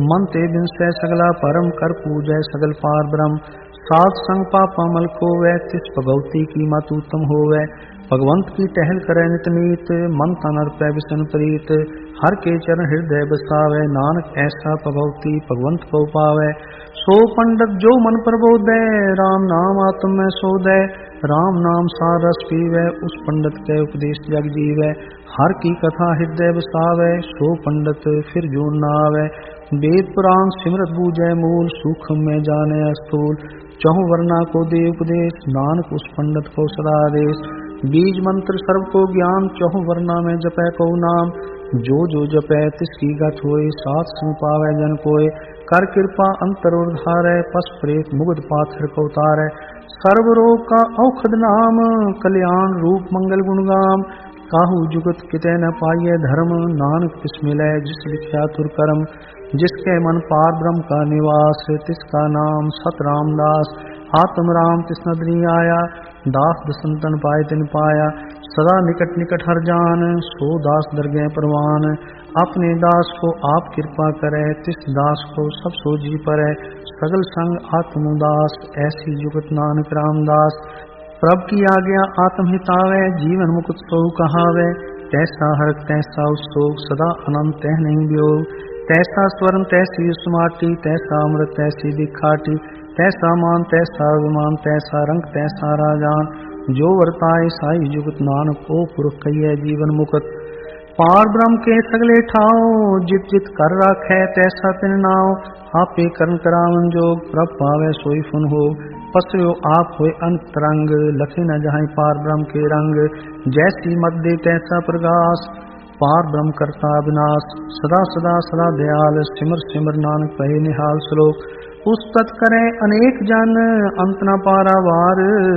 मन ते बिंसै सगला परम कर पूजै सगल पार ब्रह्म। साध संग पापा मल खोवै तिस भगवती की मत उत्तम होवै। भगवंत की टहल करे नित नीत मन तन अर्पै बिसन प्रीत। हर के चरण हृदय बसावै नानक ऐसा भगवती भगवंत को पावै। सो पंडित जो मन प्रबोधै राम नाम आत्म में सोधै। राम नाम सार रस पीवै उस पंडित के उपदेश जग जीवै। हर की कथा हृदय बसावै सो पंडित फिर जोन न आवै। वेद पुराण सिमरत बूझै मूल सूक्ष्म में जाने स्थूल। चहु वर्णा को दे उपदेश नानक उस पंडित को सदा आदेश। बीज मंत्र सर्व को ज्ञान चहु वर्णा में जपै को नाम। जो जो जपै तिसकी गत होए साथ संग पावै जन कोय। कर कृपा अंतर उद्धारै पस प्रेत मुग्ध पाथर को उतारै। सर्व रोग का औषध नाम कल्याण रूप मंगल गुणगाम। काहू जुगत कितै न पाइय धर्म नानक तिस मिलै जिस लिखिया तुर कर्म। जिसके मन पार ब्रह्म का निवास तिसका नाम सत रामदास। आत्म राम तिस नदरी आया दास दसंतन पाए तिन पाया। सदा निकट निकट हर जान सो दास दरगह परवान। अपने दास को आप कृपा करे तिस दास को सब सो जी परै। सगल संग आत्म उदास ऐसी जुगत नानक रामदास। प्रभ की आज्ञा आत्म हितावै जीवन मुकुत सो कहावै। तैसा हरक तैसा उत्सोग सदा अनंत तह नहीं वियोग। तैसा स्वर्ण तैसी सुमाटी तैसा अमृत तैसी दिखाटी। तैसा मान तैसा अभिमान तैसा रंग तैसा राजान। जो वर्ताए साई जुगत नानक को पुरख कहिए जीवन मुकुत। पार ब्रह्म के सगले ठाओ जित जित कर राखै तैसा तिन नाओ। आपे करण करावन जोग प्रभ पावै सोई फुन हो। पसयो आप होए अंतरंग लखे न जहाँ पार ब्रह्म के रंग। जैसी मत दे तैसा प्रकाश पार ब्रह्म करता विनाश। सदा सदा सदा दयाल सिमर सिमर नानक पहे निहाल श्लोक। पुस्तक करे अनेक जन अंत न पारा वार।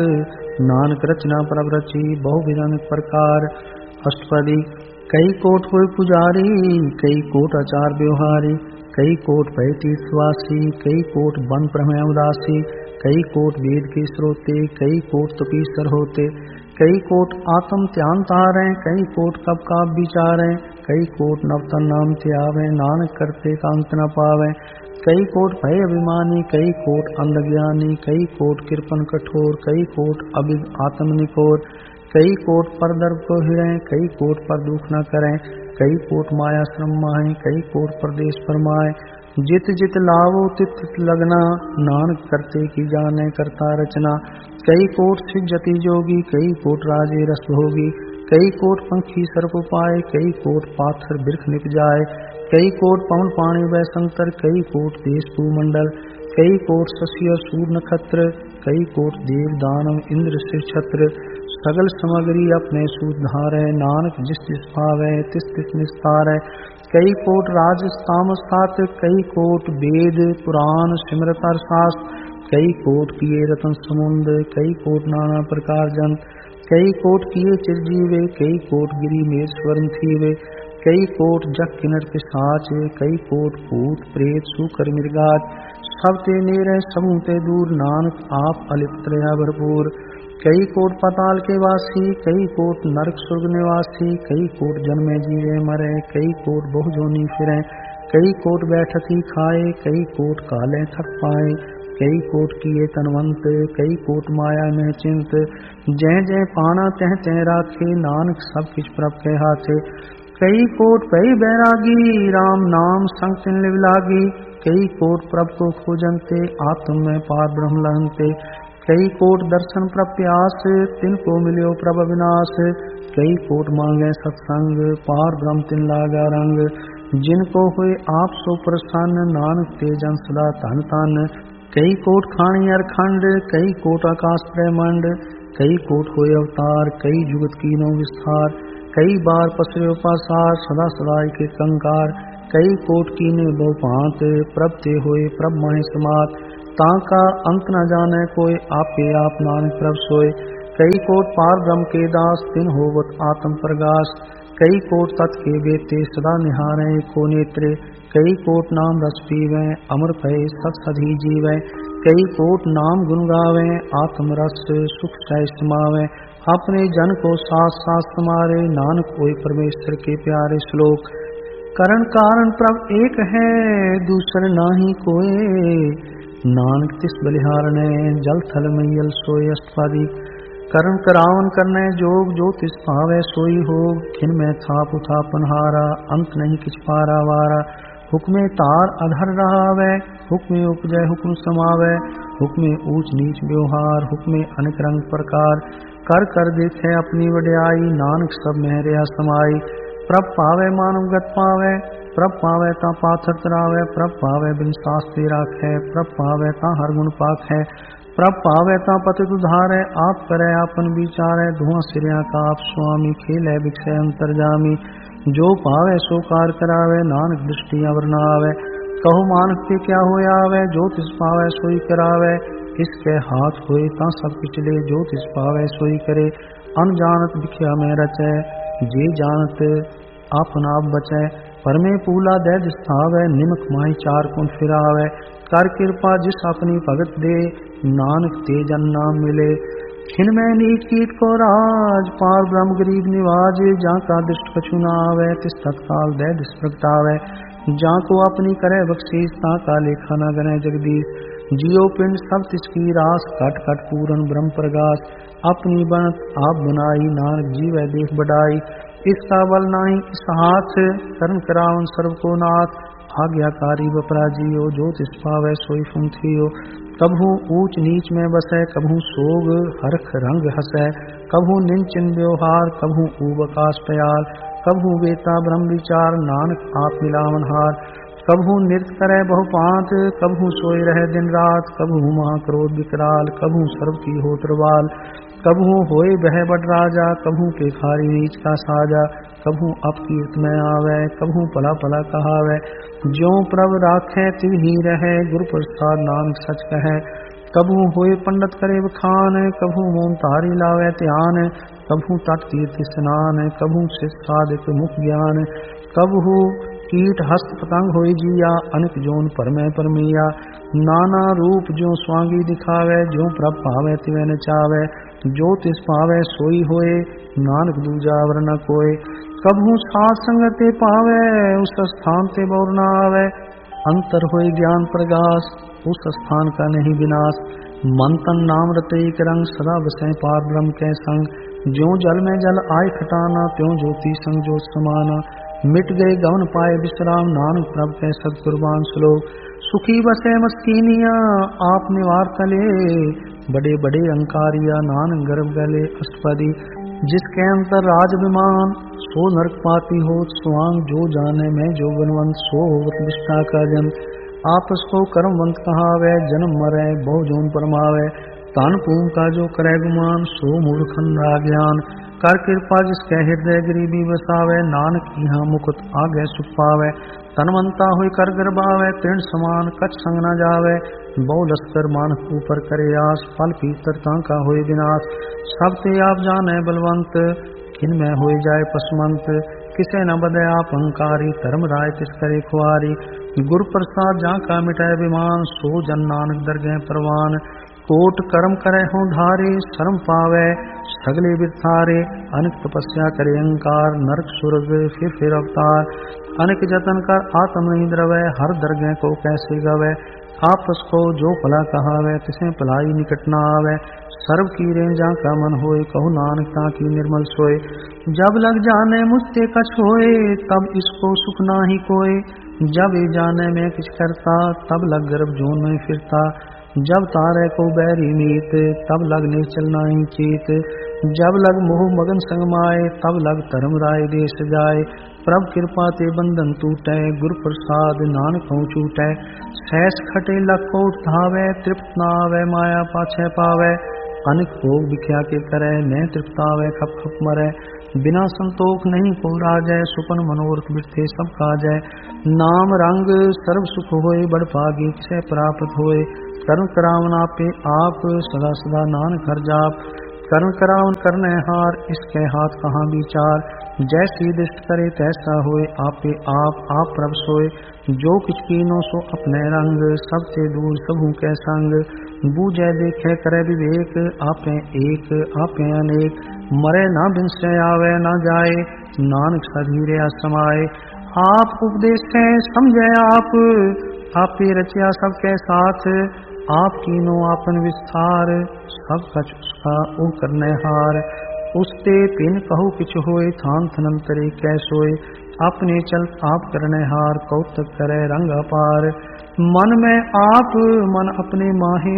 नानक रचना प्रभ रची बहु विधन प्रकार। अष्टपदी कई कोट हुए पुजारी कई कोट आचार व्यवहारी। कई कोट भय तीर्थवासी कई कोट बन प्रमेय उदासी। कई कोट वेद के स्रोते कई कोट तपीसर होते। कई कोट आत्म ध्यान तारै कई कोट कब का विचारै। कई कोट नवतन नाम त्यावै नानक करते का अंत न पावै। कई कोट भय अभिमानी कई कोट अंधज्ञानी। कई कोट कृपन कठोर कई कोट अभिग आत्म निकोर। कई कोट पर दर्भ को हिड़ै कई कोट पर दुख न करै। कई कोट माया श्रम माहे कई कोट परदेश फरमाए। जित जित लावो तित तित लगना नानक करते की जाने करता रचना। कई कोट सिद्धति जोगी कई कोट राजे रस भोगी। कई कोट पंखी सर्प पाए कई कोट पाथर बिरख निप जाए। कई कोट पवन पाणी वै संतर कई कोट देश भूमंडल। कई कोट शशि और सूर्य नक्षत्र कई कोट देव दानव इंद्र शिव छत्र। सगल सामग्री अपने सुधारै नानक जिस जिस पावै तिस तिस निस्तारै। कई कोट राज तामस सात कई कोट वेद पुराण सिमरत शास्त्र। कई कोट किए रतन समुंद कई कोट नाना प्रकार जंत। कई कोट किए चिरजीवे कई कोट गिरी मेघ स्वर्ण थीवे। कई कोट जग किन्नर पिशाच कई कोट भूत प्रेत सूकर मृगाच। सब ते नेरे सबू ते दूर नानक आप अलिप्त रहा भरपूर। कई कोट पाताल के वासी कई कोट नरक स्वर्ग निवासी। कई कोट जन्मे जीवे मरे कई कोट बहु जोनी फिरे। कई कोट बैठकी खाए कई कोट काले थक पाए। कई कोट किए तनवंत कई कोट माया में चिंत। जय जय पाना तह तह राखे नानक सब किछ प्रभ के हाथे। कई कोट भई बैरागी राम नाम संग तिन लिव लागी। कई कोट प्रभ को खोजनते आत्म में पार ब्रह्म लहनते। कई कोट दर्शन प्रभ प्यास तिनको मिल्यो प्रभ अविनाश। कई कोट मांगे सत्संग पार ब्रह्म तिन लागा रंग। जिनको हुए आप सो प्रसन्न नानक ते जन सदा तन तन। कई कोट खाणी अरखंड कई कोट आकाश ब्रह्मंड। कई कोट हुए अवतार कई जुगत कीनो विस्तार। कई बार पसरे पासार सदा सदा के कंकार। कई कोट कीने बहु भांत प्रभ ते हुए प्रभ माहे समात। ताका अंत न जाने कोई आपे आप नानक प्रभ सोए। कई कोट पार ब्रह्म के दास तिन होवत आत्म प्रगास। कई कोट तत् के बेते सदा निहारे को नेत्रे। कई कोट नाम रस पीवे अमर भय सत सधी जीवे। कई कोट नाम गुण गावे आत्म रस सुख सह समावे। अपने जन को साथ साथ समारे नानक कोई परमेश्वर के प्यारे श्लोक। करण कारण प्रभ एक है, दूसर नाही कोय। नानक तिस बलिहारने, जल थल मैयल सोय। अष्टपदी। करण करावन करने जोग, जो तिस पावै सोई होग। खिन में थाप उथापन हारा, अंत नहीं किछ पारा वारा। हुक्मे तार अधर रहावै, हुक्मे उपजय हुक्म समावै। हुक्मे ऊंच नीच व्यवहार, हुक्मे अनेक रंग प्रकार। कर कर देखे अपनी वड्याई, नानक सब में रहा समाई। प्रभ पावै मानव गत पावै, प्रभ पावै ता पाथर तरावै। प्रभ पावै बिन शास्त्री राखै, प्रभ पावै ता हर गुण पाखै। प्रभ पावै ता पतित उद्धारै, आप करै आपन विचारै। धुआं सिरिया का आप स्वामी, खेलै बिखै अंतरजामी। जो पावै सो कार करावै, नानक दृष्टि अवर न आवै। कहो मानक के क्या होय आवै, जो तिस पावै सोई करावै। इसके हाथ होए ता सब पिछले, जो तिस पावै सोई करे। अनजानत बिख्या में रचै, जे जानत आपन आप बचै। परमे पूला दे दिस्थावै, निमक माही चार कुन फिरावै। कर कृपा जिस अपनी भगत दे, नानक ते जन नाम मिले। खिन में नीच कीट को राज, पार ब्रह्म गरीब निवाज। जा का दृष्ट कछु न आवै, तिस तत्काल दे दिस प्रगटावै। जा को अपनी करे बख्शीस, ता का लेखा न गणे जगदीश। जियो पिंड सब तिसकी रास, कट कट पूरन ब्रह्म प्रगास। अपनी बनत आप बनाई, नानक जीवै देख बढ़ाई। इसका बल नाही इस हाथ, करण करावन सर्व को नाथ। आज्ञाकारी बपराजियो, जो तिस पावै सोई फुंथियो। कभू ऊंच नीच में बसै, कभू सोग हरख रंग हसै। कभू निंचिन व्यवहार, कभू ऊबकाश प्याल। कभू बेता ब्रह्म विचार, नानक आप मिलावन हार। कभू नृत्य करे बहुपांत, कभू सोए रहे दिन रात। कभू महाक्रोध विकराल, कभू सर्व की होत्रवाल। कभू होए बह बट राजा, कभू के खारी नीच का साजा। कभू अपकीर्त में आवे, कभू पला पला कहावे। ज्यों प्रभ राखै तिव ही रहे, गुरु प्रसाद नानक सच कहे। कभू होए पंडित करे बखान, कभू मोम तारी लावे ध्यान। कभू तट तीर्थ स्नान, कभू सिद्ध साधिक मुख ज्ञान। कभू कीट हस्त पतंग होई जिया, अनेक जोन परमै परमिया। नाना रूप जो स्वांगी दिखावे, जो प्रभ पावे तिवे नचावे। जो तिस पावे सोई होए, नानक दूजा वर न कोय। कभू साध संगते पावे, उस स्थान ते बौर न आवे। अंतर होए ज्ञान प्रगास, उस स्थान का नहीं विनाश। मन तन नाम रते एक रंग, सदा बसै पार ब्रह्म के संग। ज्यों जल में जल आय खटाना, त्यों ज्योति संग ज्योत समाना। मिट गए गवन पाए विश्राम, नानक प्रभ के सदकुर्बान श्लोक। सुखी बसे मस्कीनिया, आप निवार तले। बड़े बड़े अंकारिया, नानक गर्भ गले। अष्टपदी। जिसके अंतर राज विमान, सो नरक पाती होत स्वांग। जो जाने में जो गुणवंत, सो होवत निष्ठा का जन। आपस को कर्मवंत कहावे, जन्म मरै बहु जोन परमावे। तान पूम का जो करे गुमान, सो मूर्खन ज्ञान। कर कृपा जिसके हृदय गरीबी बसावे, नानक यहाँ मुकुत आगे सुख पावे। तनवंता हुई कर गर्भावे, तृण समान कछ संग न जावे। बहु लश्कर मानक ऊपर करे आस, फल पीतर का होए विनाश। सब ते आप जाने बलवंत, किन में होए जाए पसमंत। किसे न बदे आप अहंकारी, धर्म राय तिस करे खुआरी। गुरु प्रसाद जा का मिटाए विमान, सो जन नानक दरगह परवान। कोट कर्म करे हों ढारे, शर्म पावे सगले बिरथारे। अनेक तपस्या करे अहंकार, नरक सुरग फिर अवतार। अनेक जतन कर आत्म नहीं द्रवै, हर दरगह को कैसे गवै। आपस को जो भला कहावे, तिसे भलाई निकट न आवे। सर्व की रेंजा का मन होए, कहु नानक ताकि निर्मल सोए। जब लग जाने मुझसे कछ होए, तब इसको सुख नाही कोय। जब ये जाने में किछ करता, तब लग गर्भ जोन में फिरता। जब तारे को बैरी मीत, तब लग निश्चल नाही चीत। जब लग मोह मगन संग माए, तब लग धर्म राय देश जाए। प्रभ कृपा ते बंधन टूटै, गुरु प्रसाद नानक हों छूटै। सहस खटे लख को उठावे, तृप्त न आवे माया पाछे पावे। अनेक भोग बिख्या के करे, न तृप्त आवे खप खप मरै। बिना संतोख नहीं को राजै, सुपन मनोरथ बिरथे सब काजै। नाम रंग सर्व सुख होए, बड़ भागी किसे प्राप्त होए। करण करावन आपे आप, सदा सदा नानक हर जाप। करण करावन करने हार, इसके हाथ कहाँ विचार। जैसी दृष्ट करे तैसा होए, आपे आप प्रभ सोए। जो किछ कीनो सो अपने रंग, सबसे दूर सबहु के संग। बूझे देखे करे विवेक, आपे एक आपे अनेक। मरे ना बिन से आवे ना जाए, नानक सधीरे समाए। आप उपदेश है समझे आपे रचिया सबके साथ, आप कीनो आपन विस्तार, सब कछ उसका ओ करने हार। उसते पिन कहु किछ होए, थान थनम तरे कैसोए, अपने चल आप करने हार, कौतक करे रंग अपार। मन में आप मन अपने माहे,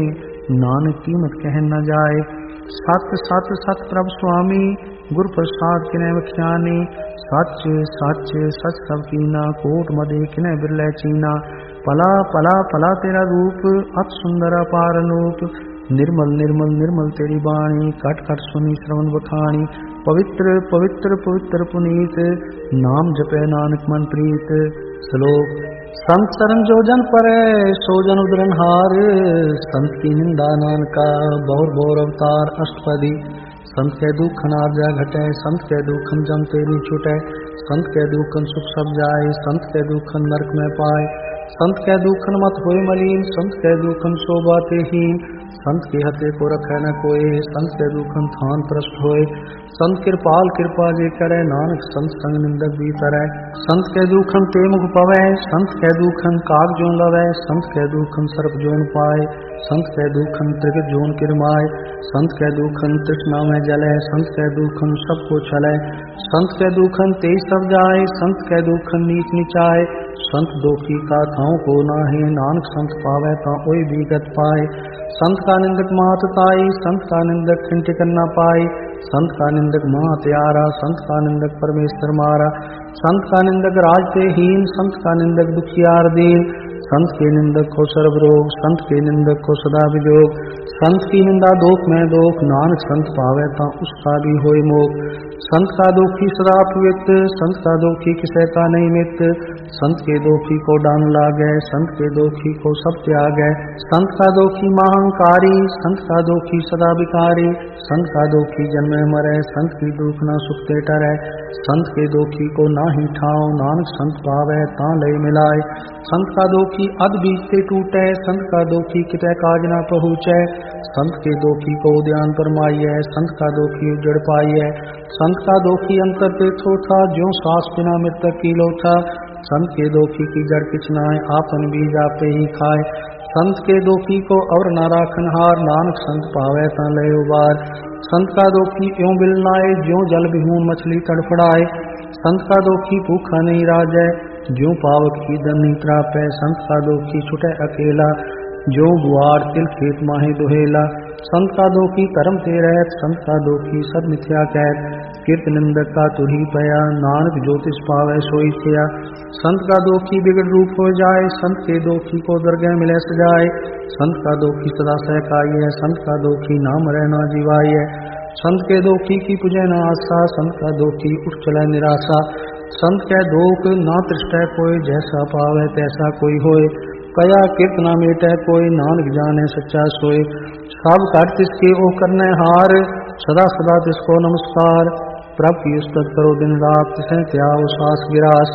नानक कीमत कह न जाए। सत सत सत प्रभु स्वामी, गुर प्रसाद किने बख्यानी। सच सच सच सब कीना, कोट मदे किने बिरले चीना। पला पला पला तेरा रूप, अत सुंदर अपार अनूप। निर्मल निर्मल निर्मल तेरी बाणी, कट कट सुनी श्रवण बखानी। पवित्र पवित्र पवित्र पुनीत, नाम जपे नानक मन प्रीत। श्लोक। संत शरण जो जन परै, सो जन उदरनहार। संत की निंदा नानका, बहुर बहुर अवतार अष्टपदी। संत के दुखन आर्जा घटे, संत के दुखन जम तेरी छुटे। संत के दुखन सुख सब जाए, संत के दुखन नरक में पाए। संत के दुखन मत होए मलीन, संत के दुखन शोभा तेहीन। संत के हते को रखे न कोई, संत के दुखन थान प्रष्ट होए। संत कृपाल कृपा जे करे, नानक संत संग निंदक भी तरह। संत के दुखन ते मुख पवै, संत के दुखन काग जोन लवै। संत के दुखन सर्प जोन पाए, संत के दुखन त्रिगत जोन किरमाए। संत के दुखन तृष्णा में जले, संत के दुखन सबको छले। संत के दुखन ते सब जाए, संत के दुखन नीच निचाए। संत दोखी का थाओ को नाहे, नानक संत पावे ता ओई विगत पाए। संत का निंदक मात ताई, संत का निंदक खिंटिक न पाई। संत का निंदक मात यारा, संत का निंदक परमेश्वर मारा। संत का निंदक राज ते हीन, संत का निंदक दुखियार दीन। संत के निंदक को सर्व रोग, संत के निंदक को सदा वियोग। संत की निंदा दोख में दोख, नानक संत पावे ता उसका भी होय मोख। संत का दोखी सदा पवित्र, संत का दोखी किसे का नहीं मित्र। संत के दोखी को डान लागे, संत के दोखी को सब त्यागे। संत का दोखी महांकारी, संत का दोखी सदा विकारी। संत का दोखी जन्मे मरे, संत की दुख न सुखते टरे। संत के दोखी को नाही ठाओ, नानक संत पावे ता लय मिलाए। संत का दोखी अध बीजते टूटे, संत का दोखी किते काज न पहुँचे। संत के दोखी को ध्यान परमाइए, संत का दोखी उजड़ पाइए। संत का दोखी अंतर पे थोथा, ज्यों सांस बिना मृतक की लोथा। संत के दोखी की जड़ किछ नाय, आपन बीज आपे ही खाए। संत के दोखी को और न राखन हार, नानक संत पावे ता लय उबार। संत का दोखी यों बिल लाए, ज्यों जल बिहून मछली तड़फड़ाए। संत का दोखी भूखा नहीं राजै, ज्यों पावक की दन नहीं त्रापै। संत का दोखी छुटे अकेला, ज्यों गुआर तिल खेत माहे दुहेला। संत का दोखी कर्म ते रहत, संत का दोखी सद मिथ्या कहत। कीर्त निंदक का तुरही पया, नानक ज्योतिष पावे सोई थिया। संत का दोखी बिगड़ रूप हो जाए, संत के दोखी को दरगह मिले सजाए। संत का दोखी सदा सहकाई है, संत का दोखी नाम रहना जीवाई है। संत के दोखी की पुजे न आशा, संत का दोखी उठ चले निराशा। संत के दोख ना तृष्टै कोई, जैसा पावे तैसा कोई होए। कया कीर्त ना मेटै कोई, नानक जाने सच्चा सोए। सब घट तिसके ओ करने हार, सदा सदा तिसको नमस्कार। प्रभु की उस्तत करो दिन रात, तिसे त्याओ सास गिरास।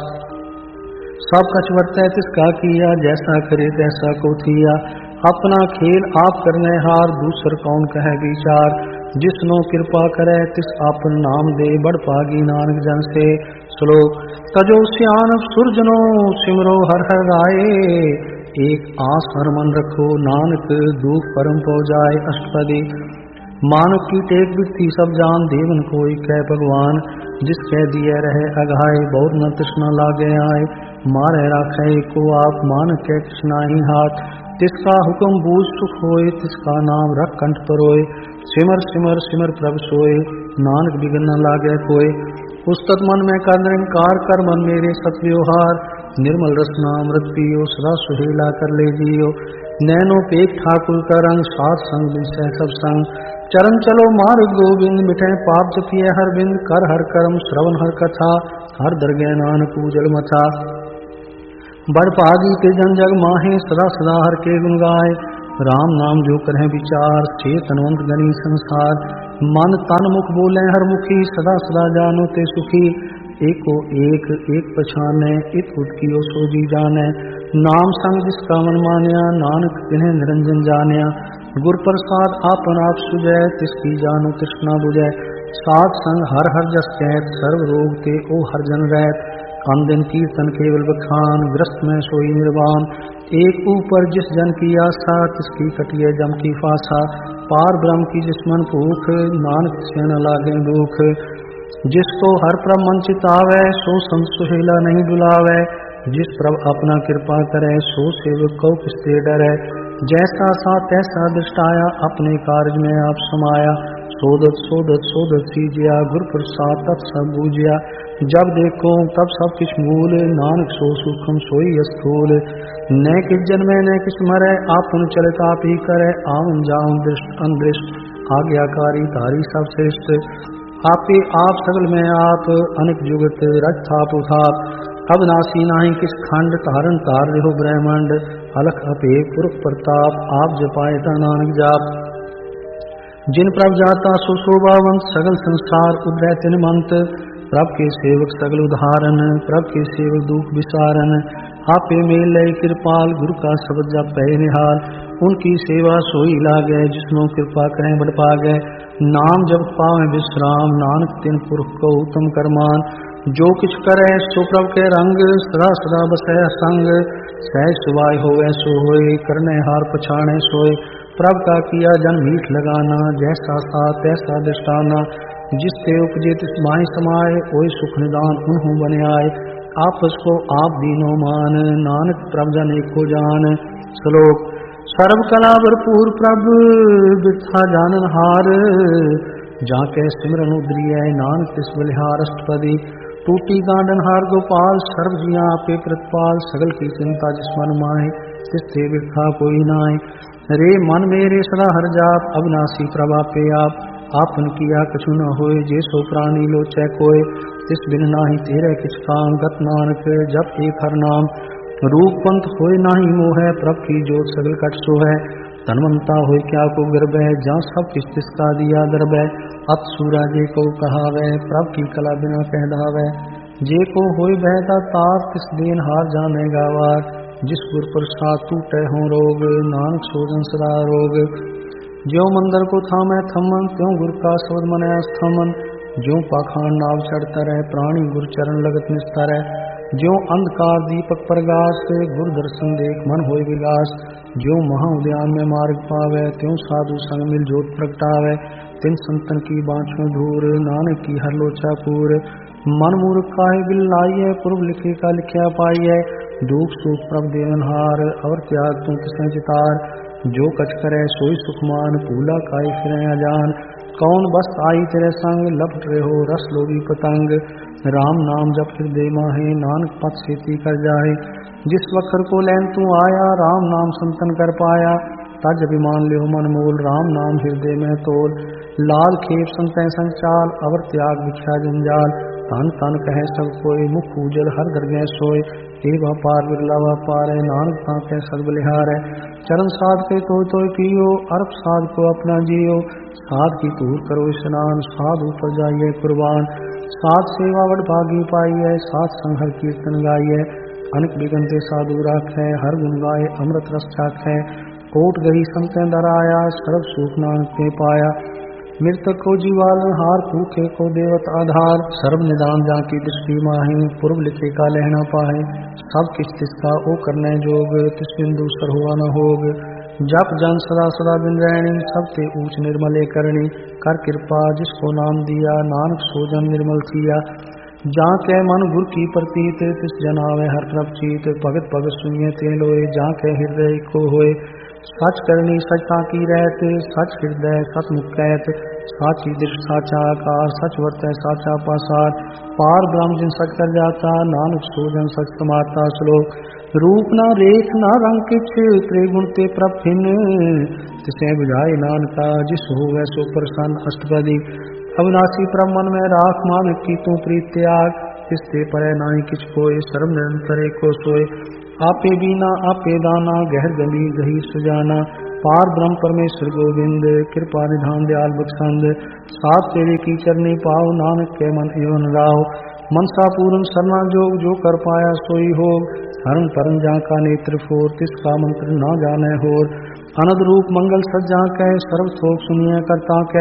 सब कछ वर्तै तिसका किया, जैसा करे तैसा को थिया। अपना खेल आप करने हार, दूसर कौन कहे विचार। जिसनो कृपा करे तिस आपन नाम दे, बड़ पागी नानक जन से। श्लोक। तजो सियान सुरजनो, सिमरो हर हर गाए। एक आस हर मन रखो, नानक दुख परम पौ जाए। अष्टपदी। मानव की टेक बिरती सब जान, देवन कोई कह भगवान। जिसके दिए रहे अघाए, बहुत न तृष्णा लागे आए। मारे राखे को आप, मानक के कृष्णा ही हाथ। तिसका हुक्म बूझ सुख होए, तिसका नाम रख कंठ परोए। सिमर सिमर सिमर प्रभु सोए, नानक बिगन न लागे कोय। उस्तत मन में कर निरंकार, कर मन मेरे सत व्यवहार। निर्मल रसना अमृत पियो, सदा सुहेला कर ले जियो। नैनो पेट ठाकुर का रंग, साथ संग विषय सब संग। चरण चलो मार्ग गोविंद, मिटे पाप जपिए हर बिंद। कर हर कर्म श्रवण हर कथा, हर दरगह नानक पूजल मथा। बड़ पागी ते जन जग माहे, सदा सदा हर के गुण गाए। राम नाम जो करें विचार, चेतनवंत गणी संसार। मन तन मुख बोले हर मुखी, सदा सदा जानो ते सुखी। एको एक एक पछाने, इत उठकियो सो जी जाने। नाम संग जिसका मन मान्या, नानक तिन्हें निरंजन जान्या। गुर प्रसाद आपन आप सुजै, तिसकी जानो तृष्णा बुझै। साध संग हर हर जस कहत, सर्व रोग ते ओ हर जन रहत। अन दिन कीर्तन केवल बखान, ग्रस्त में सोई निर्वाण। एक ऊपर जिस जन की आशा, तिसकी कटिए जम की फासा। पार ब्रह्म की जिस मन भूख, नानक से न लागे दुख। जिसको हर प्रभ मन चितावै, सो संत सुहेला नहीं बुलावै। जिस प्रभ अपना कृपा करे, सो सेवक को किससे डरै। जैसा सा तैसा दृष्टाया, अपने कार्य में आप समाया। सोदत सोदत सोदत सीजिया, गुर प्रसाद तत् सब बूझिया। जब देखो तब सब किछ मूल, नानक सो सूक्ष्म सोई स्थूल। न किस जन्मे न किस मरै, आपन चलित आप ही करे। आवन जावन दृष्ट अनदृष्ट, आज्ञाकारी तारी सब श्रेष्ठ। आपे आप सगल में आप, अनेक जुगत रज थाप उठाप। अविनाशी नाही किस खंड, तारण तार रहो ब्रह्मांड। अलख अपेख पुरख प्रताप, आप जपाए ता नानक जाप। जिन प्रभ जाता सो शोभावंत, सगल संसार उदय तिन मंत। प्रभ के सेवक सगल उदाहरण, प्रभ के सेवक दुख विसारन। आपे मेल लय कृपाल, गुरु का शब्द जप पै निहाल। उनकी सेवा सोई लागे, जिसनो कृपा करें बड़ पागे। नाम जब पावे विश्राम, नानक तिन पुरख को उत्तम करमान। जो किछ करे सो प्रभ के रंग, सदा सदा बसै संग। सहज सुभाय होवे सो होय, करने हार पछाणे सोय। प्रभ का किया जन मीठ लगाना, जैसा सा तैसा दृष्टाना। जिससे उपजे तिस माहि समाये, ओय सुख निदान उन्हों बने आए। आपस को आप दीनो मान, नानक प्रभ जन एको जान। श्लोक। सर्व कला भरपूर प्रभ, बिरथा जानन हार। जाके सिमरन उदरिय, नानक तिस बलिहार अष्टपदी। टूटी गांडन हार गोपाल, सर्व जिया आपे प्रतिपाल। सगल की चिंता जिस मन माहे, तिससे बिरथा कोई नाय। रे मन मेरे सदा हर जाप, अविनाशी प्रभा पे आप। आपन किया कछु न होय, जे सो प्राणी लोचै कोय। तिस बिन नाही तेरे किछ काम, गत नानक जप एक हर नाम। रूप पंथ होय नाही मोह, प्रभ की जोत सगल कट सो है। धनवंता होय क्या को गर्भ है, जहाँ सब किस तिसका दिया दर्ब है। अत सूरा जे को कहावै, प्रभ की कला बिना कह धावै। जे को होय बहता तार, तिस देन हार जाने गावार। जिस गुर प्रसाद टूटे हों रोग, नानक सोजन सदा रोग। ज्यों मंदिर को थामै थमन, त्यों गुर का शब्द मनै स्थमन। ज्यों पाखान नाव चढ़ता रह, प्राणी गुर चरण लगत निस्तर है। ज्यों अंधकार दीपक प्रगास, गुर दर्शन देख मन होय विलास। ज्यों महा उद्यान में मार्ग पावे, त्यों साधु संग मिल जोत प्रगटावे। तिन संतन की बाँछों धूर, नानक की हर लोचा पूर। मन मूर्ख काहे बिल लाइए, पूर्व लिखे का लिखया पाइए। दुख सुख प्रभ देवनहार, और त्याग तू किसने चितार। जो कछ करे सोई सुखमान, भूला काई फिरें अजान। कौन बस आई तेरे संग, लपट रहे हो रस लोभी पतंग। राम नाम जप हृदय माहे, नानक पथ सेती कर जाहे। जिस वक्र को लैन तू आया, राम नाम संतन कर पाया। तज अभिमान ले मन मोल, राम नाम हृदय में तोल। लाल खेप संतै संग चाल, अवर त्याग बिख्या जंजाल। तन तन कहे सब कोय, मुख उजल हर दरगह सोय। ए व्यापार बिरला व्यापार है, नानक ताके सद बलिहार है। चरण साध के तो पियो, अर्प साध को अपना जियो। साध की तूर करो स्नान, साध ऊपर जाइए कुर्बान। साध सेवा वड भागी पाइए, साध संग हर कीर्तन गाइए। अनेक बिगनते साधु राखै, हर गुण गाए अमृत रस चाखै। कोट गही संतै दर आया, सर्व सुख नानक के पाया। मृतक को जीवालन हार, भूखे को देवत आधार। सर्व निदान जाकी दृष्टि माहि, पूर्व लिखे का लहना पाहे। सब किस तिसका ओ करने जोग, तिस बिंदु सर हुआ न होग। जप जन सदा सदा बिन रहनी, सबते ऊंच निर्मले करनी। कर कृपा जिसको नाम दिया, नानक सो जन निर्मल किया। जहाँ के मन गुर की प्रतीत, तिस जन आवे हर प्रभ चीत। भगत भगत सुनिए ते लोए, जहाँ के हृदय को होए। सच करनी सचता की रहत, सच हृदय सतमुख कहत। साची दृष्ट साचा आकार, सच वर्तै साचा पासार। पार ब्रह्म जिन सच कर जाता, नानक सो जन सच समाता। श्लोक। रूप न रेख न रंग किछ, त्रिगुण ते प्रभ भिन्न। तिसे बुझाए नानका, जिस होवै सो प्रसन्न अष्टपदी। अविनाशी प्रभ मन में राख, मानक की तू प्रीत त्याग। तिसते परै नाहि किछ कोय, सर्व निरंतर एको सोय। आपे बीना आपे दाना, गहर गंभीर गही सुजाना। पार ब्रह्म परमेश्वर गोविंद, कृपा निधान दयाल बख्शंद। साथ तेरे की चरनी पाओ, नानक के मन एवं राव। मनसा पूर्ण सरना जोग, जो कर पाया सोई होग। हरण परन जा का नेत्र फोर, तिसका मंत्र ना जाने होर। अनद रूप मंगल सज्जा कह, सर्व थोक सुनिए करता कह।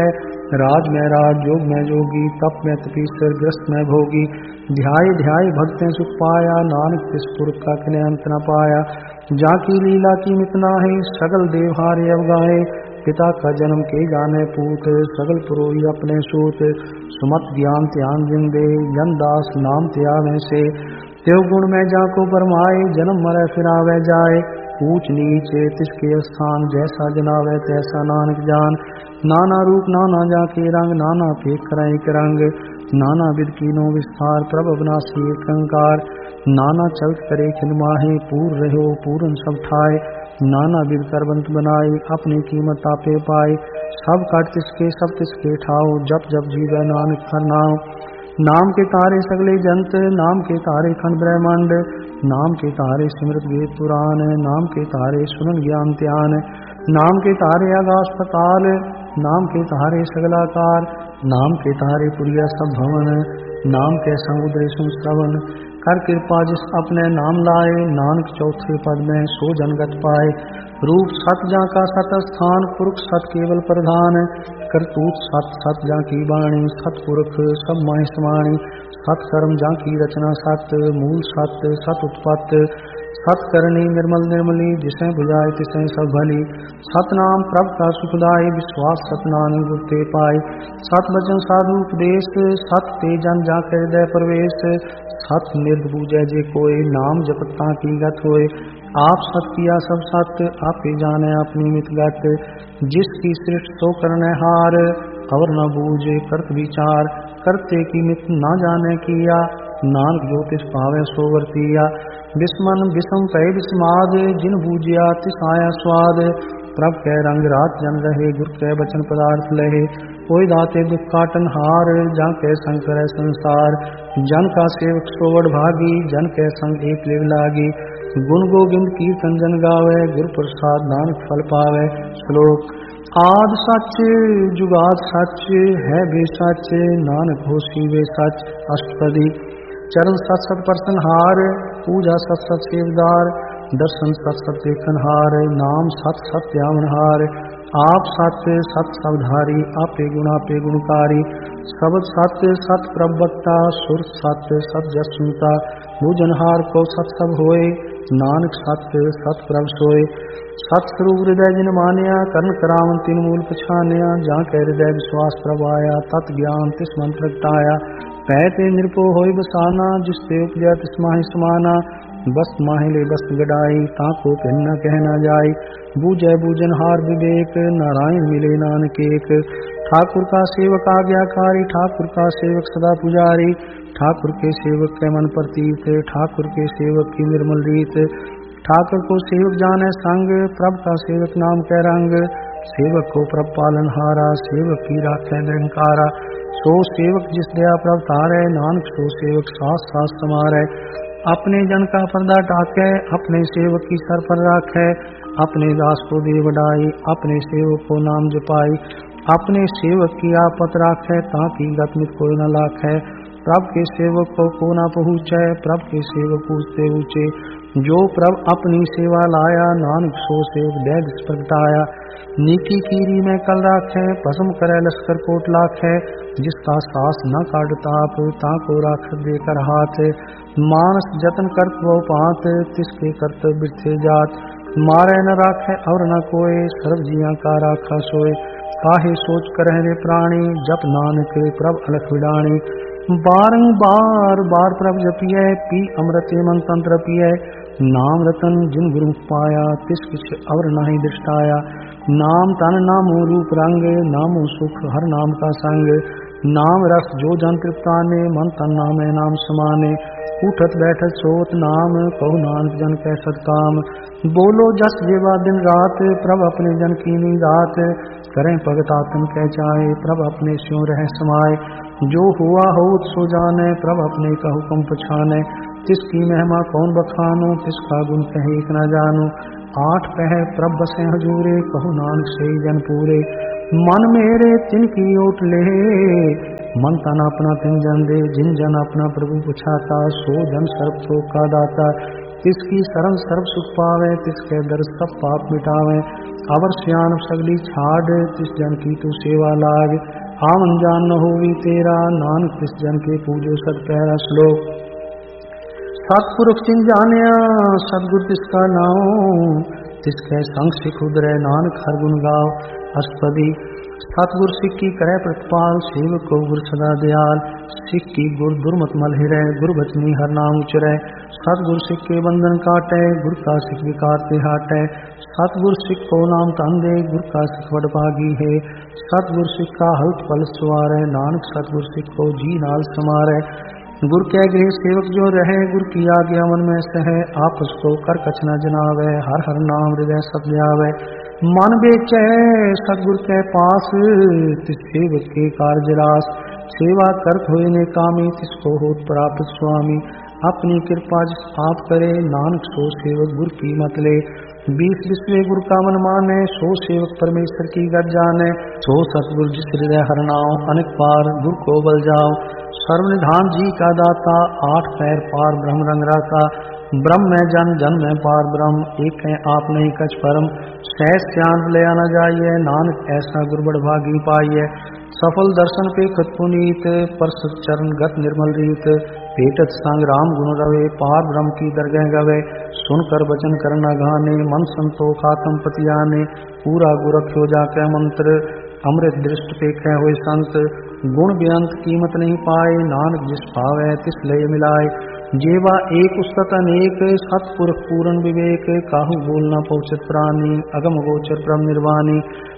राज में राज, योग में जोगी, तप में तपीश्वर, ग्रस्त में भोगी। ध्याय ध्याय भक्तें सुख पाया, नानक तिस पुरख का किने अंत न पाया। जाकी लीला की मितना है, सगल देवहारे अवगाहे। पिता का जन्म के जाने पूत, सगल पुरोही अपने सूत। सुमत ज्ञान त्यान जिंदे, जन दास नाम त्यावे से। त्यो गुण में जाको बरमाए, जन्म मरे फिरावे जाए। ऊंच नीच तिसके स्थान, जैसा जनावे तैसा नानक जान। नाना रूप नाना जाके रंग, नाना के करय एक रंग। नाना विध कीनो विस्तार, प्रभ अविनाशी एक अंकार। नाना चलत करे खिन माहे, पूर रहो पूरन सब ठाए। नाना विध करबंत बनाए, अपनी कीमत आपे पाए। सब काट तिसके सब तिसके ठाओ, जप जप जीवै नानक हर नाम। नाम के तारे सगले जंत, नाम के तारे खंड ब्रह्मांड। नाम के तारे सिमरत वेद पुराण, नाम के तारे सुनन ज्ञान ध्यान। नाम के तारे आकाश पताल, नाम के तारे सगलाकार। नाम के तारे पुरिया सब भवन, नाम के समुद्र सुन श्रवण। कर कृपा जिस अपने नाम लाए, नानक चौथे पद में सो जनगत पाए। रूप सत जा का सत स्थान, पुरख सत केवल प्रधान। करतूत सत सत जा की बाणी, सत पुरख सब माहि समाणी। सत कर्म जा की रचना सत, मूल सत सत उत्पत्त। सत करनी निर्मल निर्मली, जिसे बुझाए तिसे सब भली। सतनाम प्रभ का सुखदाई, विश्वास सतनाम गुप्ते पाए। सत वचन साधु उपदेश, सत ते जन जाके हृदय प्रवेश। सत निर्द बूझे जे कोई, नाम जपता की गत होए। आप सत किया सब सत, आपे जाने अपनी मित गत। जिसकी सृष्टि सो करने हार, और न बूझे करत विचार। करते की मित ना जाने किया, नानक जो तिस पावे सो वर्तिया। बिस्मन बिसम कहे बिस्माद, जिन बूझिया तिस आया स्वाद। प्रभ कै रंग रात जन रहे, गुर कै बचन पदार्थ लहे। कोई दाते दुख काटन हार, जा कै संग करे संसार। जन का सेवक सोवड़ भागी, जन कै संग एक लिव लागी। गुण गोविंद कीर्तन जन गावे, गुर प्रसाद नानक फल पावे। श्लोक आद सच जुगाद सच, है बे सच नानक होसी वे सच। अष्टपदी चरण सत सत परसन हार, पूजा सत सत सेवदार। दर्शन सत सत देखन हार, नाम सत सत त्यावन हार। आप सत सत सबधारी, आपे गुणकारी। शब्द सत सत प्रवक्ता, सुर सत सत जस सुनता। भुजनहार को सत सब होए, नानक सत सत प्रभ सोए। सत स्वरूप हृदय जिन मानिया, करण करावन तीन मूल पछानिया। जा कै हृदय विश्वास प्रभ आया, तत् ज्ञान तिस मंत्र प्रगटाया। पैते निरपो होय बसाना, जिसते उपजय तिस माहि समाना। बस माहि ले बस गडाई, ताको भिन्न न कहना जाय। बूझै बूझनहार विवेक, नारायण मिले नानक एक। ठाकुर का सेवक आज्ञाकारी, ठाकुर का सेवक सदा पुजारी। ठाकुर के सेवक के मन प्रतीत, ठाकुर के सेवक की निर्मल रीत। ठाकुर को सेवक जाने संग, प्रभ का सेवक नाम कै रंग। सेवक को प्रभ पालन हारा, सेवक की राखे निरंकारा। सो सेवक जिस दया प्रभ तारै, नानक सो सेवक सास सास समारै। अपने जन का पर्दा टाकै, अपने सेवक की सर पर राखै। अपने दास को दे बढ़ाई, अपने सेवक को नाम जपाई। अपने सेवक की आपत राखै, ताकि गत मित कोई न लाखै। प्रभ के सेवक को न पहुँचै, प्रभ के सेवक पूछते ऊँचे। जो प्रभ अपनी सेवा लाया, नानक सो सेवक दैग प्रगटाया। नीकी कीरी में कल राखै, भस्म करे लश्कर कोट लाखै। जिसका सास न काट ताप, ताको राख देकर हाथ। मानस जतन करत बहु पात, तिसके कर्तव्य बिरथे जात। मारे न राखै और न कोय, सर्व जिया का राखा सोय। काहे सोच करह रे प्राणी, जप नानक प्रभ अलख विडाणी। बारंबार बार प्रभ जपिय, पी अमृत मन तंत्र पिय। नाम रतन जिन गुरु पाया, तिस किछ और नाही दृष्टाया। नाम तन नामो रूप रंग, नामो सुख हर नाम का संग। नाम रस जो जन तृप्ताने, मन तन नाम है नाम समाने। उठत बैठत सोत नाम, कहु नानक जन कै सत्काम। बोलो जस जेवा दिन रात, प्रभ अपने जन की रात। करें भगत आतन कै चाहे, प्रभ अपने स्यों रह समाये। जो हुआ होत सो जाने, प्रभ अपने का हुक्म पछाने। तिसकी महिमा कौन बखानो, तिसका गुण कहे एक न जानो। आठ पह प्रभ बसे हजूरे, कहु नानक से जन पूरे। मन मेरे तिनकी ओट ले, मन तन अपना तिन जन दे। जिन जन अपना प्रभु पुछाता, सो जन सर्व शोक का दाता। तिसकी शरण सर्व सुख पावे, तिसके दर सब पाप मिटावे। अवर सियान सगली छाड़, तिस जन की तू सेवा लाग। आवन जान न होवी तेरा, नानक तिस जन के पूजो सत पहरा। श्लोक। सतपुरुष तिन जानिया, सतगुर तिसका नाओ, तिसके संग सिख उदरै, नानक हर गुण गाओ। अष्टपदी। सतगुर सिख की करे प्रतिपाल, सेवक को गुर सदा दयाल। सिख की गुर दुर्मत मल हिरै, गुर बचनी हर नाम उचरै। सतगुर सिख के बंधन काटै, गुर का सिख विकार ते हाटै। सतगुर सिख को नाम धन दे, गुर का सिख वड भागी है। सतगुर सिख का हल्थ पल सवारै, नानक सतगुर सिख को जी नाल समारै। गुर के गृह सेवक जो रहे, गुर की आज्ञा मन में सह। आपस को कर कछ न जनावै, हर हर नाम हृदय सत ध्यावै। मन बेचै सतगुर के पास, तिस सेवक के कार्य रास। सेवा करत होए ने कामी, तिसको होत प्राप्त स्वामी। अपनी कृपा जिस आप करे, नानक सो सेवक गुर की मत ले। 20 विश्वे गुर का मन माने, सो सेवक परमेश्वर की गत जाने। सो सतगुर जिस हृदय हर नाओ, अनेक पार गुर को बल जाओ। सर्वनिधान जी का दाता, 8 पैर पार ब्रह्म रंग राता। ब्रह्म में जन, जन में पार ब्रह्म, एक है आप नहीं कछ परम। सहज स्यान ले न जाइए, नानक ऐसा गुर बड़ भागी पाइए। सफल दर्शन पे खत पुनीत, परसत चरण गत निर्मल रीत। पेटत संग राम गुण रवे, पार ब्रह्म की दरगह गवे। सुनकर वचन करना गाने, मन संतोष आत्म पति आने। पूरा गुर रख्यो जाके मंत्र, अमृत दृष्ट पे कह हुए संत। गुण बेअंत कीमत नहीं पाए, नानक जिस पावै तिस लय मिलाए। जेवा एक उस्तत अनेक, सतपुरख पूर्ण विवेक। काहू बोल न पहुँचत प्राणी, अगम गोचर परम निर्वाणी।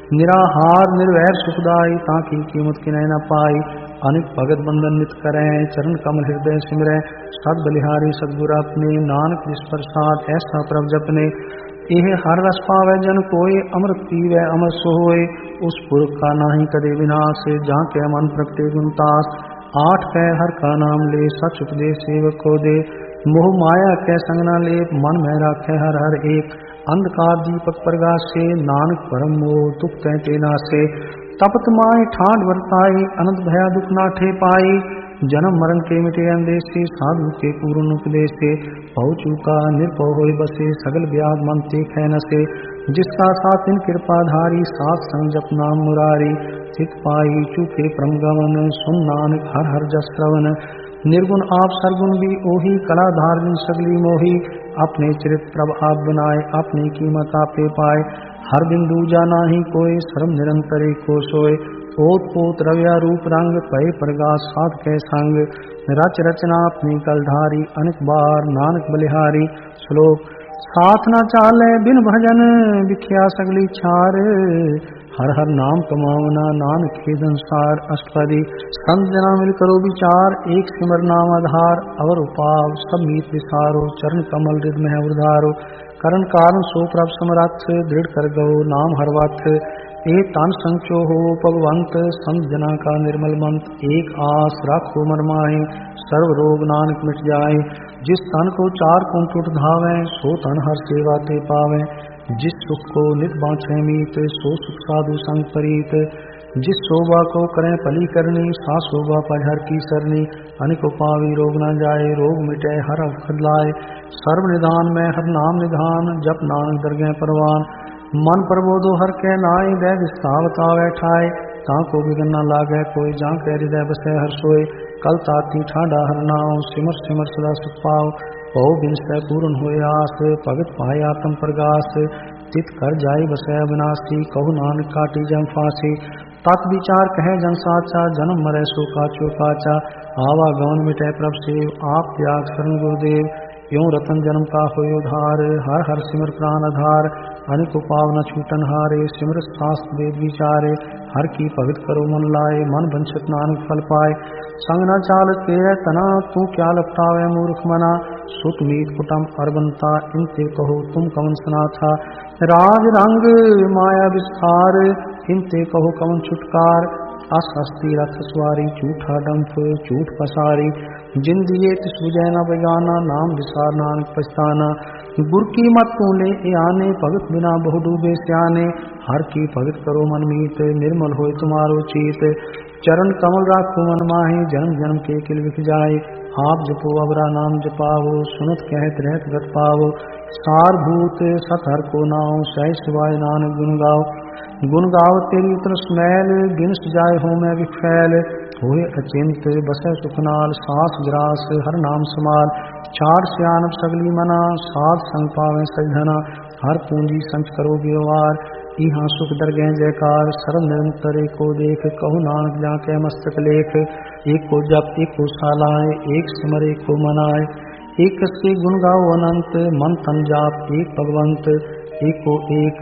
निराहार निर्वैर सुखदाई, ताकि कीमत किनै न पाई। अनिक भगत बंधन नित करें, चरण कमल हृदय सिमरै। सद बलिहारी सतगुर अपने, नानक जिस प्रसाद ऐसा प्रभ जपने। एह हर रस पावै जन कोय, अमृत पीवै अमर सोय। उस पुरख का नाहि कदे विनाश, जाके मन प्रगटे गुणतास। 8 पैर हर का नाम ले, सच उपदेश सेवक को दे। मोह माया कै संग न ले, मन में राखे हर हर एक। अंधकार दीपक प्रगासे, नानक परम मोह दुख कहते नासे। तपत माय ठाठ वर्ताई, अनंत भया दुख नाठे पाई। जन्म मरण के मिटे अंदेशे, साधु के पूर्ण उपदेशे। पौ चूका निर्भव होय बसे, सगल व्याध मन ते खे नसे। जिसका साथ इन कृपाधारी, साथ संग जप नाम मुरारी। चित पाई चूके परम गमन, सुन नानक हर हर जस श्रवण। निर्गुण आप सरगुण भी ओही, कला धारण सगली मोही। अपने चरित प्रभ आप बनाए, अपनी कीमत आपे पाए। हर बिंदु जाना ही कोय, सर्व निरंतर को सोए। ओत पोत रव्या रूप रंग, पय प्रगास साध के संग। रच रचना अपनी कलधारी, अनेक बार नानक बलिहारी। श्लोक। साथ न चाले बिन भजन, बिख्या सगली छार। हर हर नाम कमावना, नानक के संसार। अष्टपदी। संत जना मिल करो विचार, एक सिमर नाम आधार। अवर उपाव सब मीत विसारो, चरण कमल हृदय में उधारो। करण कारण सो प्रभ समरथ, दृढ़ कर गो नाम हर वक्त। ए तन संचो हो भगवंत, संत जना का निर्मल मंत। एक आस राखो मन माहे, सर्व रोग नानक मिट जाए। जिस तन को 4 कुंठ धावे, सो तन हर सेवा ते पावे। जिस सुख को नित बाँछे मीत, सो सुख साधु संग परीत। जिस शोभा को करें पली करनी, सा शोभा पर हर की सरनी। अनिक पावी रोग न जाए, रोग मिटे हर अवखद लाए। सर्व निधान में हर नाम निधान, जप नानक दरगह परवान। मन प्रबोधो हर के नाय, दै विस्तावत आवे ठाय। ताको बिगन न लागे कोई, जां के हृदय बसे हर सोय। कल ताती ठाडा हर नाम, सिमर सिमर सदा सुख पाओ। पौ बिन सै पूर्ण होय आस, भगत पाए आत्म प्रगास। चित कर जाय बसै अविनाशी, कहु नानक काटी जम फांसी। तत् विचार कहे जन साचा, जन्म मरै सो काचो काचा। आवागमन मिटै प्रभ सेव, आप त्याग शरण गुरुदेव। यों रतन जन्म का होय उधार, हर हर सिमर प्राण आधार। अनिक उपाव न छूटन हारे, सिमर शास्त्र वेद विचारे। हर की भगत करो मन लाए, मन वंचित नानक फल पाए। संग न चाल तेरे तना, तू क्या लपटावे मूर्ख मना। सुत मीत कुटम अरबंता, इनते कहो तुम कवन सना था। राज रंग माया विस्तार, इनते कहो कवन छुटकार। अस हस्ती रथ सवारी, झूठा डंफ झूठ पसारी। जिन दिए तिस विजय न बगाना, नाम विसार नानक पछताना। गुर की मत तू ले आने, भगत बिना बहु डूबे स्याने। हर की भगत करो मन मीत, निर्मल होय तुम्हारो चीत। चरण कमल राखो मन माहे, जन्म जन्म के किल विख जाए। आप जपो अबरा नाम जपावो, सुनत कहत रहत गत पावो। सार भूत सत हर को नाव, सहज सिवाय नानक गुण गाओ। गुण गाव तेरी तरस मैल, गिनस जाय हो मैं विफैल। होए अचिंत बसै सुखनाल, सास ग्रास हर नाम समाल। चार सियानब सगली मना, साध संग पावें सजधना। हर पूंजी संच करो व्यवहार, इहाँ सुख दरगह जयकार। सरल निरंतर एको देख, कहु नानक जाके मस्तक लेख। एको जप एको सालाए, एक सिमर एको मनाए। एक कसे गुण गाओ अनंत, मन तन जाप एक भगवंत। एको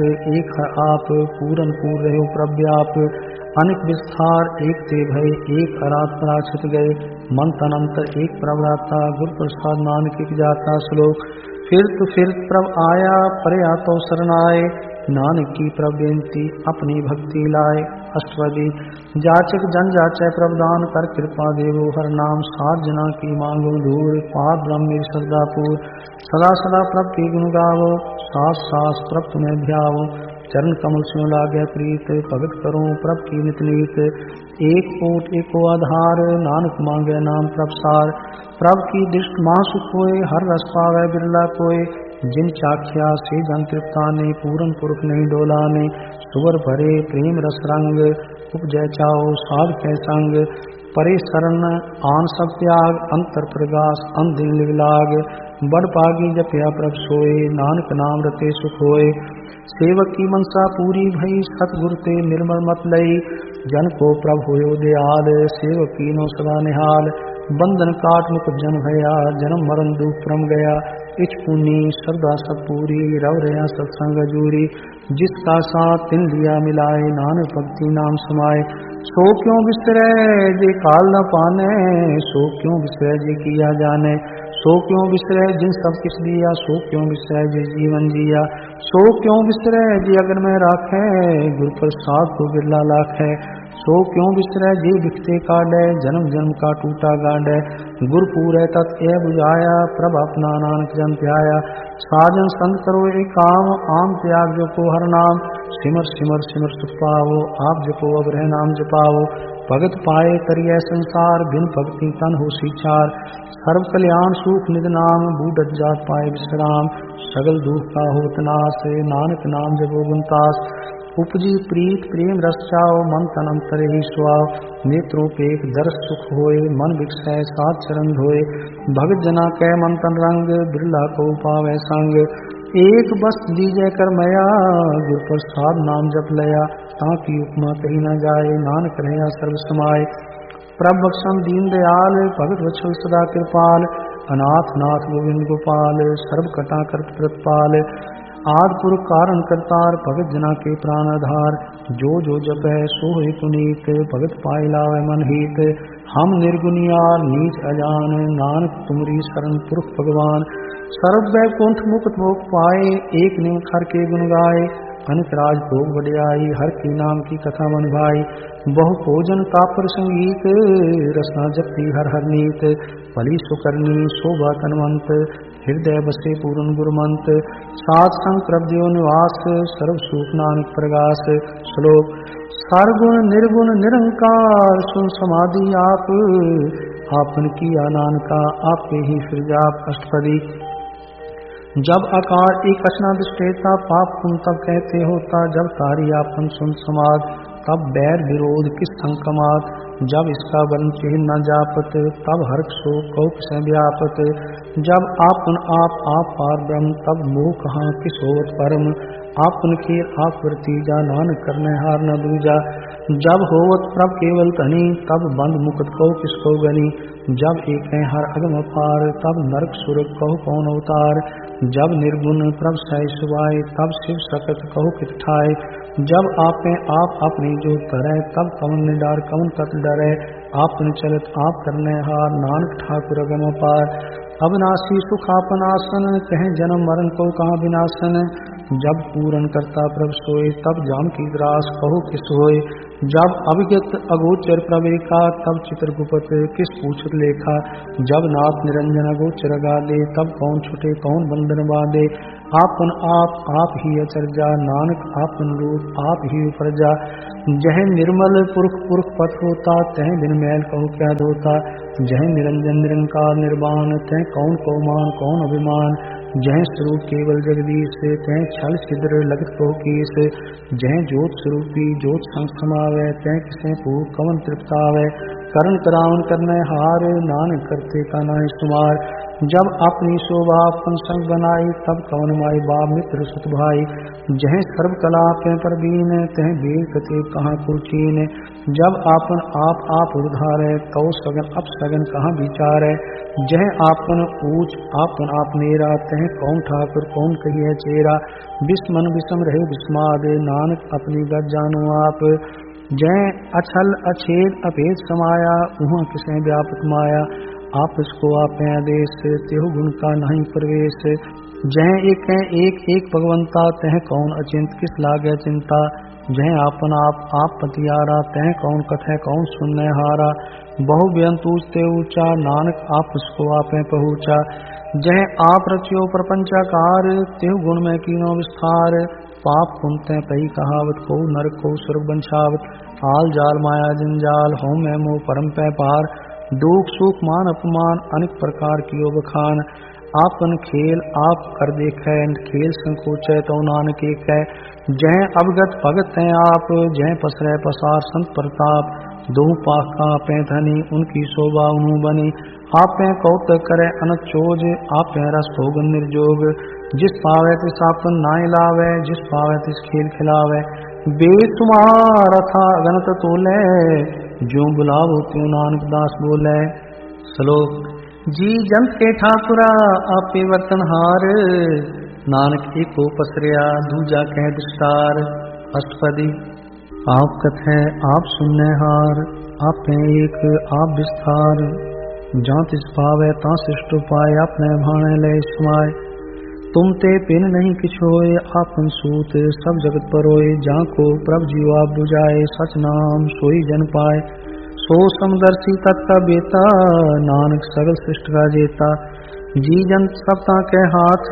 एक है आप, पूरन पूर रहो प्रव्याप। अनेक विस्तार एक ते भय, एक हरात पराछित गए। मन तन अंतर एक प्रभराता, गुर प्रसाद नानक एक जाता। श्लोक फिरत प्रभ आया, परे आतो शरणाए। नानक की प्रभ बेनती, अपनी भक्ति लाए। अष्टपदी जाचक जन जाचै प्रभदान, कर कृपा देवो हर नाम। सात जना की मांगो दूर, पाप ब्रह्म मेरी श्रद्धापुर। सदा सदा प्रभ के गुण गावो, सास सास प्रभ तुम्हें ध्यावो। चरण कमल स्यों लागे प्रीत, भगत करो प्रभ की नित नीत। एक ओट एको आधार, नानक मांगे नाम प्रभ सार। प्रभ की दृष्ट महासुख होए, हर रस पावै बिरला कोय। जिन चाख्या से जन तृप्ताने, पूरन पुरुष नहीं डोलाने। सुवर भरे प्रेम रस रंग, उपजय चाओ साध कै संग। परे शरण आन सब त्याग, अंतर प्रगास अंधिन लिव लाग। बड़ पागी जपया प्रभ सोए, नानक नाम रते सुख होए। सेवक की मनसा पूरी भई, सतगुर ते निर्मल मत लई। जन को प्रभ होयो दयाल, सेवक कीनो सदा निहाल। बंधन काट मुकुट जन भया, जन्म मरण दुख परम गया। इच पुनि श्रद्धा सब पूरी, रव रया सत्संग जूरी। जिसका साथ तिन लिया मिलाए, नानक भक्ति नाम समाए। सो क्यों बिसरे जे काल न पाने, सो क्यों बिसरे जे किया जाने। सो क्यों बिसरे जिन सब किस दिया, सो क्यों बिसरे जे जीवन जिया। सो क्यों बिसरे जे अगर में राखे, गुर प्रसाद को बिरला लाखे। सो क्यों बिसरे जे बिखते काटे, जन्म जन्म का टूटा गांडे। गुर पूरे तत् ए बुझाया, प्रभ अपना नानक जन ध्याया। साजन संग करो एक काम, आम त्याग जो को हर नाम। सिमर सिमर सिमर सुख पावो, आप जपो अब रह नाम जपावो। भगत पाए करिय संसार, बिन भक्ति तन हो सीचार। सर्व कल्याण सुख निध नाम, बूढ़ जात पाए विश्राम। सगल दुख का होत नाश, नानक नाम जपो गुणतास। उपजी प्रीत प्रेम रस चाओ, मन तन अंतर ही सुआओ। नेत्रोपेक दर्श सुख होए, मन विकसै सात चरण धोए। भगत जना कै मन तन रंग, बिरला को पावै संग। एक बस दीजै कर मया, गुर प्रसाद नाम जप लया। ताकि उपमा कही न जाए, नानक रहया सर्व समाए। प्रभ बख्शम दीन दयाल, भगत वत्सल सदा कृपाल। अनाथ नाथ गोविंद गोपाल, सर्व कटा करत प्रतपाल। आद पुरुष कारण करतार, भगत जना के प्राण आधार। जो जो जपै सो है पुनीत, भगत पाए लावे मन हित। हम निर्गुनियार नीच अजान, नानक तुमरी शरण पुरख भगवान। सर्व वैकुंठ मुक्त भोग पाए, एक निम खर के गुण गाए। अनित राज भोग बढ़ियाई, हर की नाम की कथा मन भाई। बहु भोजन का पर संगीत, रसना जपती हर हर नीत। भली सुकरनी शोभा तनवंत, हृदय बसे पूर्ण गुरमंत। सात संग प्रभ देव निवास, सर्व सुख नानक प्रगास। श्लोक सर्वगुण निर्गुण निरंकार, सुन समाधि आप। आपन किया नानका, आपे ही फिर जाप। अष्टपदी जब आकार एक अचना दृष्टेता, पाप तुम तब कहते होता। जब तारी आपन सुन समाद, तब बैर विरोध किस संकमात। जब इसका वर्ण चिन्ह न जापत, तब हर्ष सो कौप से व्यापत। जब आपन आप पार ब्रह्म, तब मोह कहाँ किस होवत परम। आपन के आप वर्तीजा, नानक करने हार न दूजा। जब होवत प्रभ केवल धनी, तब बंद मुकुट कहो किसको गनी। जब एक है हर अगम अपार, तब नरक सुरग कहो कौन अवतार। जब निर्गुण प्रभ सह सुभाए, तब शिव सकत कहो कित ठाए। जब आपे आप अपनी जो करे, तब कवन निडार कवन कत डरे। आपन चलत आप करने हार, नानक ठाकुर अगम अपार। अविनाशी सुख आपन आसन, कहें जन्म मरण को कहाँ विनाशन। जब पूरन करता प्रभ सोए, तब जाम की ग्रास कहो किस होए। जब अविगत अगोचर प्रवेका, तब चित्रगुप्त किस पूछत लेखा। जब नाथ निरंजन अगोचर गादे, तब कौन छुटे कौन बंधन बांधे। आपन आप ही अचरजा, नानक आपन रूप आप ही उपरजा। जह निर्मल पुरख पुरख पथ होता, तह बिन मैल कहो क्या धोता। जह निरंजन निरंकार निर्वाण, तह कौन को मान कौन अभिमान। जह स्वरूप केवल जगदीश तह छल छिद्र लगत को कीस। जह जोत स्वरूपी जोत संग समावै तह किसे भूख कवन तृप्तावै। करण करावन करने हार नानक करते का नाहि सुमार। जब अपनी शोभा अपन संग बनाई तब कवन माई बाप मित्र सुत भाई। जह सर्व कला पे परवीन तह वेद कते कहाँ कुचीन। जब आपन आप उधार है कौ सगन अप सगन कहाँ विचार है। जह आपन ऊंच आपन आप मेरा तह कौन ठाकुर कौन कहिए चेरा। विस्मन विषम रहे विस्माद नानक अपनी गत जानो आप। जय अछल अछेद अभेद समाया उहाँ किसे व्यापक माया। आप इसको आप आदेश तेहु गुण का नहीं प्रवेश। जह एक भगवंता तह कौन अचिंत किस लागे चिंता। जह आपन आप पतियारा तह कौन कथे कौन सुनने हारा। बहु बेअंतूज ते ऊंचा नानक आप इसको आप पहुँचा। जह आप रचियो प्रपंचाकार तेहु गुण में कीनो विस्तार। पाप पुनते पही कहावत को नरक को स्वर्ग बंशावत। आल जाल माया जंजाल हो मैं मोह परम पै पार। दुख सुख मान अपमान अनेक प्रकार की बखान। आपन खेल आप कर देखे खेल संकोच तो नानक एक है। जह अवगत भगत हैं आप जह पसरे पसार संत प्रताप। दो पाखा पे धनी उनकी शोभा उन्हू बनी। आप कौतक करे अनत चोज आप रस भोगन निर्जोग। जिस पावे तिस आपन नाय लावे जिस पावे तिस खेल खिलावे। बेतुमार था गणत तोले जो बुलावो त्यों नानक दास बोले। श्लोक जी जंत के ठाकुरा आपे वर्तनहार। नानक एको पसरिया दूजा कह विस्तार। अष्टपदी आप कथे आप सुनने हार आप एक आप विस्तार। जहाँ तिस पावे ता शिष्ट उपाय आपने भाणे ले समाय। तुम ते पिन नहीं किछ होए आपन सूत सब जगत पर होए। जहाँ को प्रभ जीव आप बुझाए सच नाम सोई जन पाए। सो समदर्शी तत्का बेता नानक सगल सृष्ट का जेता। जी जन सब के हाथ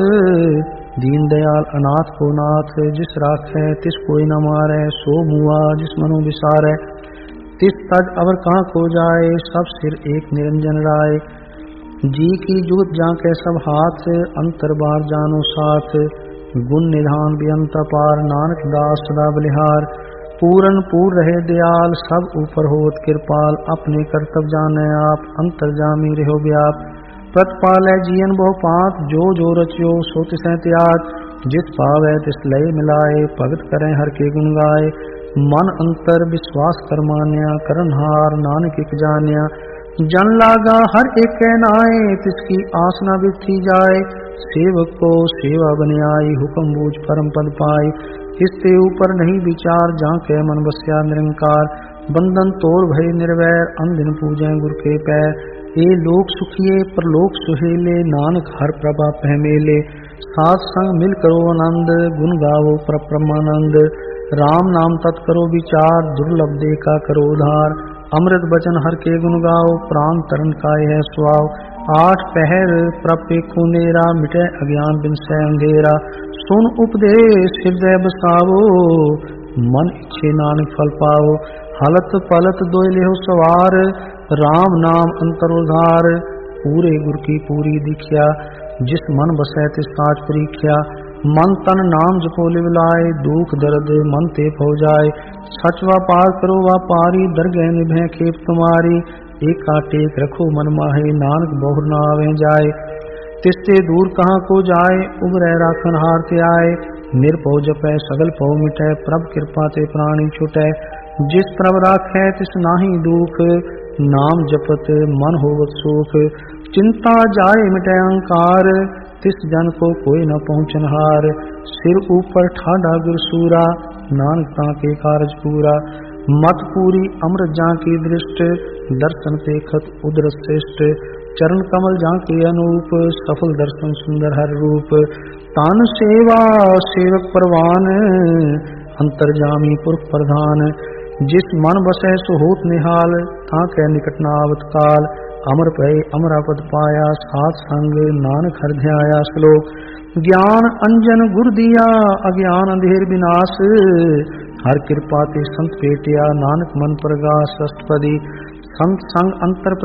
दीन दयाल अनाथ को नाथ। जिस राखे तिस कोई न मारे सो मुआ जिस मनो विसारे। तिस तज अवर कहाँ को जाए सब सिर एक निरंजन राय। जी की जुगत जाके सब हाथ अंतर बार जानो साथ। गुण निधान बेअंत पार नानक दास सदा बलिहार। पूरन पूर रहे दयाल सब ऊपर होत कृपाल। अपने कर्तव्य जाने आप अंतर जामी रहो व्याप। प्रतिपाल है जियन बहु पात जो रचियो सो तिसै त्याग। जिस पावै तिस लय मिलाए भगत करें हर के गुण गाए। मन अंतर विश्वास कर मान्या करनहार नानक एक जान्या। जन लागा हर एक नाए तिसकी आसना बिथी जाए। सेवक को सेवा बन आई हुक्म बूझ परम पद पाई। इससे ऊपर नहीं विचार जहाँ के मन बस्या निरंकार। बंधन तोड़ भय निर्वैर अंदिन पूजें गुर के पैर। ए लोक सुखिए परलोक सुहेले नानक हर प्रभा पहमेले। साथ संग मिल करो आनंद गुण गावो परब्रह्मानंद। राम नाम तत् करो विचार दुर्लभ देखा करो उधार। अमृत बचन हर के गुण गाओ प्राण तरण काय है स्वाव। आठ पहर प्रपे को नेरा मिटे अज्ञान बिन से अंधेरा। सुन उपदेश हृदय बसावो मन इच्छे नानक फल पाओ। हलत पलत दोय लेहो सवार राम नाम अंतर उधार। पूरे गुर की पूरी दीख्या जिस मन बसै तिस साच परीख्या। मन तन नाम जपो लिवलाए दुख दर्द मन ते फौ जाए। सच व्यापार करो व्यापारी दरगह निभे खेप तुम्हारी। एका टेक रखो मन माहे नानक बहुर न आवे जाए। तिसते दूर कहाँ को जाए उबरै राखन हार ते आए। निरपौ जपै सगल पौ मिटै प्रभ कृपा ते प्राणी छुटै। जिस प्रभ राखै तिस नाहि दुख नाम जपत मन होवत सुख। चिंता जाए मिटै अहंकार तिस जन को कोई न पहुँचन हार। सिर ऊपर ठाडा गुरसूरा नानक ताके कारज पूरा। मत पूरी अमृत जा की दृष्ट दर्शन पेखत उदर श्रेष्ठ। चरण कमल जा के अनूप सफल दर्शन सुंदर हर रूप। तान सेवा सेवक परवान अंतर्जामी पुरख प्रधान। जिस मन बसै सो होत निहाल ताके निकट न आवत काल। अमर भय अमरापद पाया सात संग नानक हर ध्याया। श्लोक ज्ञान अंजन गुर दिया अज्ञान अंधेर विनाश। हर कृपा ते संत पेटिया नानक मन प्रगास। अष्टपदी संत संग अंतर